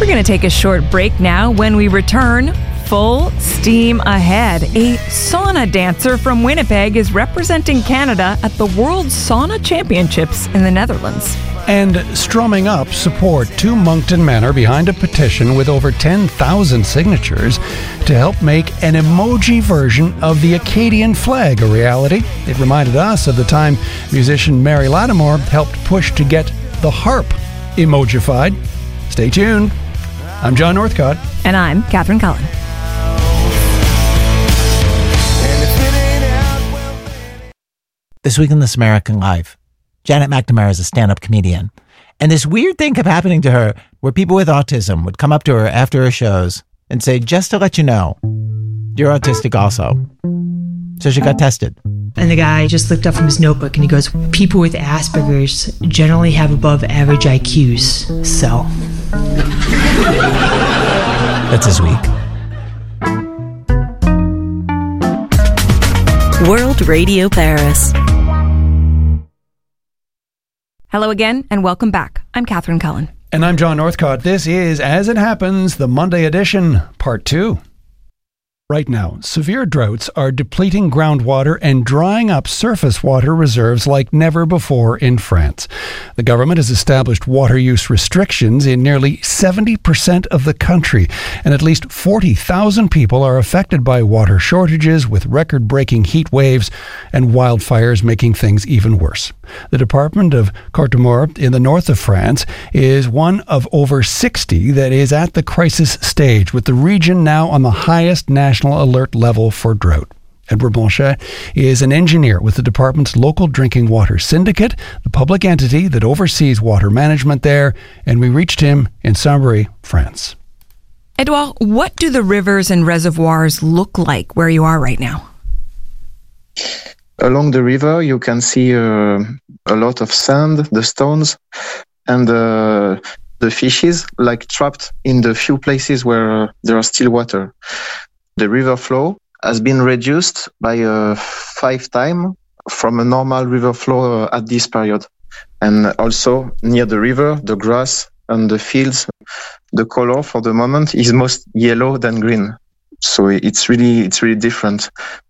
We're going to take a short break now. When we return, full steam ahead. A sauna dancer from Winnipeg is representing Canada at the World Sauna Championships in the Netherlands. And strumming up support to Moncton Manor behind a petition with over 10,000 signatures to help make an emoji version of the Acadian flag a reality. It reminded us of the time musician Mary Lattimore helped push to get the harp emojified. Stay tuned. I'm John Northcott. And I'm Catherine Cullen. This week in This American Life, Janet McNamara is a stand-up comedian. And this weird thing kept happening to her where people with autism would come up to her after her shows and say, just to let you know, you're autistic also. So she got tested. And the guy just looked up from his notebook and he goes, people with Asperger's generally have above average IQs, so. That's this week. World Radio Paris. Hello again, and welcome back. I'm Catherine Cullen. And I'm John Northcott. This is As It Happens, the Monday edition, part 2. Right now, severe droughts are depleting groundwater and drying up surface water reserves like never before in France. The government has established water use restrictions in nearly 70% of the country, and at least 40,000 people are affected by water shortages, with record-breaking heat waves and wildfires making things even worse. The department of Côte-d'Armor in the north of France is one of over 60 that is at the crisis stage, with the region now on the highest national alert level for drought. Edward Blanchet is an engineer with the department's local drinking water syndicate, the public entity that oversees water management there, and we reached him in Saint-Brieuc, France. Edouard, what do the rivers and reservoirs look like where you are right now? Along the river, you can see a lot of sand, the stones, and the fishes, like trapped in the few places where there are still water. The river flow has been reduced by 5 times from a normal river flow at this period. And also near the river, the grass and the fields, the color for the moment is most yellow than green. So it's really different.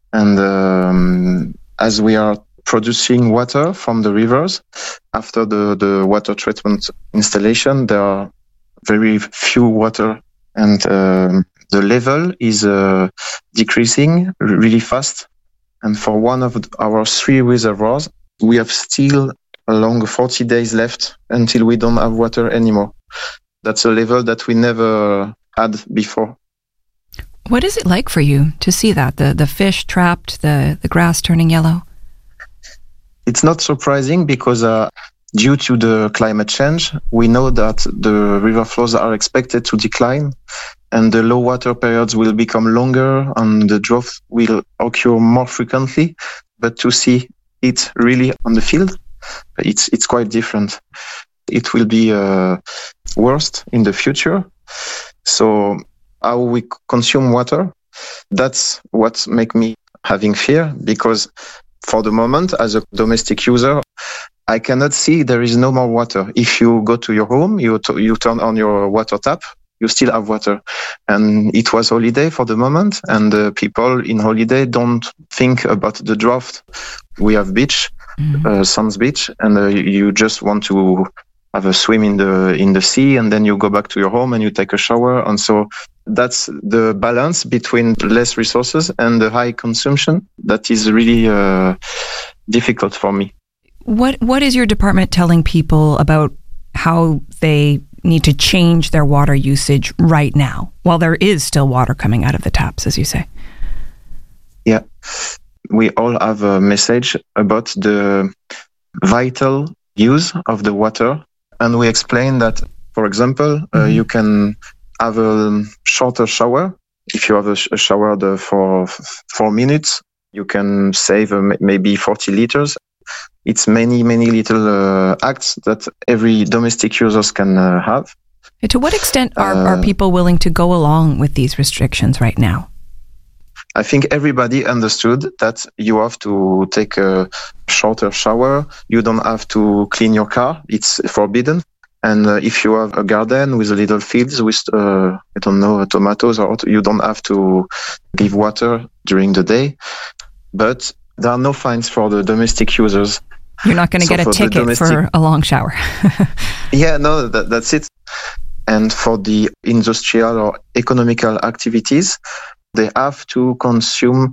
And as we are producing water from the rivers, after the water treatment installation, there are very few water, and the level is decreasing really fast. And for one of our 3 reservoirs, we have still along 40 days left until we don't have water anymore. That's a level that we never had before. What is it like for you to see that, the fish trapped, the grass turning yellow? It's not surprising because due to the climate change, we know that the river flows are expected to decline and the low water periods will become longer and the drought will occur more frequently. But to see it really on the field, it's quite different. It will be worse in the future. So how we consume water, that's what makes me having fear, because for the moment, as a domestic user, I cannot see there is no more water. If you go to your home, you turn on your water tap, you still have water. And it was holiday for the moment, and the people in holiday don't think about the drought. We have beach, Sands Beach, and you just want to have a swim in the sea, and then you go back to your home and you take a shower. And so that's the balance between less resources and the high consumption that is really difficult for me. What is your department telling people about how they need to change their water usage right now, while there is still water coming out of the taps, as you say? Yeah, we all have a message about the vital use of the water. And we explain that, for example, you can have a shorter shower. If you have a shower for 4 minutes, you can save maybe 40 liters. It's many little acts that every domestic users can have. And to what extent are people willing to go along with these restrictions right now? I think everybody understood that you have to take a shorter shower. You don't have to clean your car. It's forbidden. And if you have a garden with a little fields with, tomatoes, or you don't have to give water during the day. But there are no fines for the domestic users. You're not going to get a ticket for a long shower. Yeah, no, that's it. And for the industrial or economical activities, they have to consume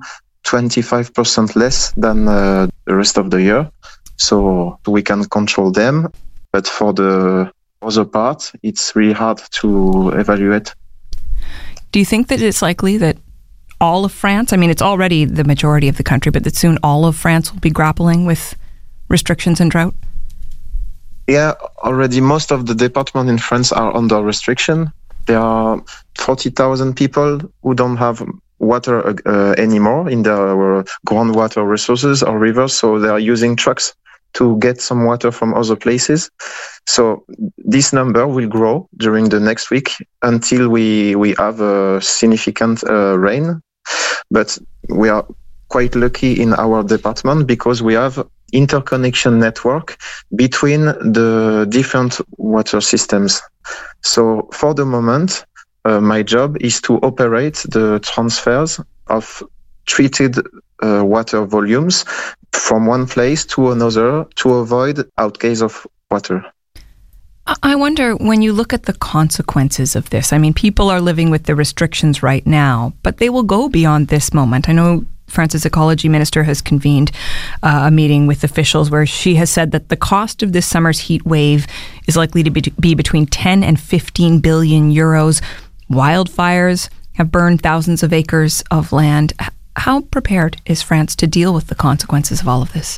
25% less than the rest of the year. So we can control them. But for the other part, it's really hard to evaluate. Do you think that it's likely that all of France, I mean, it's already the majority of the country, but that soon all of France will be grappling with restrictions and drought? Yeah, already most of the departments in France are under restriction. There are 40,000 people who don't have water anymore in their groundwater resources or rivers, so they are using trucks to get some water from other places. So this number will grow during the next week until we have a significant rain. But we are quite lucky in our department because we have interconnection network between the different water systems. So for the moment, my job is to operate the transfers of treated water volumes from one place to another to avoid outcase of water. I wonder, when you look at the consequences of this, I mean, people are living with the restrictions right now, but they will go beyond this moment. I know France's ecology minister has convened a meeting with officials where she has said that the cost of this summer's heat wave is likely to be between 10 and 15 billion euros. Wildfires have burned thousands of acres of land. How prepared is France to deal with the consequences of all of this?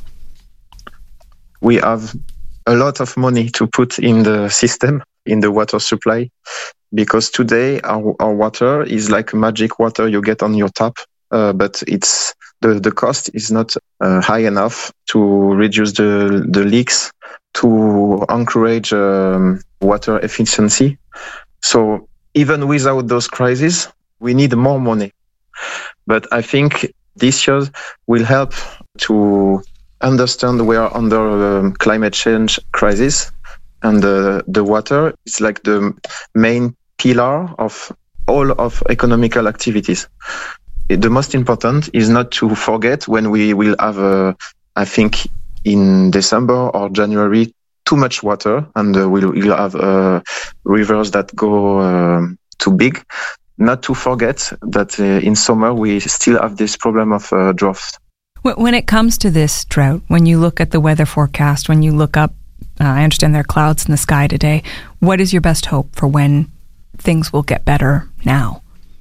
We have a lot of money to put in the system, in the water supply, because today our water is like magic water you get on your tap, but it's the cost is not high enough to reduce the leaks, to encourage water efficiency. So even without those crises, we need more money. But I think this year will help to understand we are under climate change crisis, and the water is like the main pillar of all of economical activities. The most important is not to forget when we will have, I think in December or January, too much water, and we'll have rivers that go too big. Not to forget that in summer we still have this problem of drought. When it comes to this drought, when you look at the weather forecast, when you look up, I understand there are clouds in the sky today, what is your best hope for when things will get better now?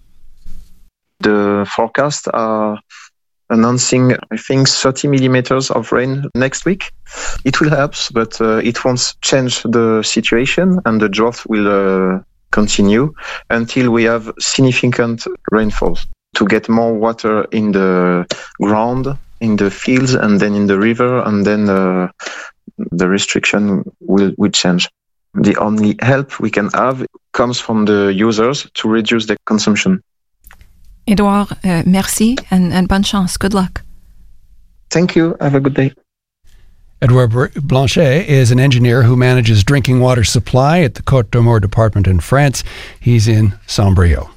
The forecasts are announcing, I think, 30 millimeters of rain next week. It will help, but it won't change the situation, and the drought will continue until we have significant rainfall to get more water in the ground, in the fields, and then in the river, and then the restriction will change. The only help we can have comes from the users to reduce the consumption. Edouard, merci and bonne chance. Good luck. Thank you. Have a good day. Edouard Blanchet is an engineer who manages drinking water supply at the Côte d'Armor department in France. He's in Saint-Brieuc.